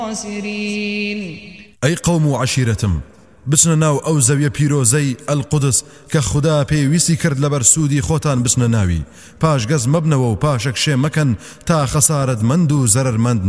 خاسرين. أي قوم عشيرتم بچنە ناو ئەو زەویە پیرۆزەی ئەلقودس کە خوددا پێویستی کرد لەبەر سوودی خۆتان بچنە ناوی، پاش گەز مەبنەوە و پاشەکشێ مەکەن تا خەسارەتمەند و زەرەرمەند